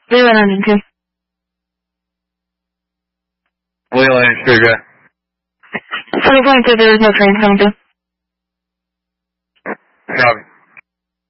092. Leland Sugar. 2022, there is no train coming through. Copy.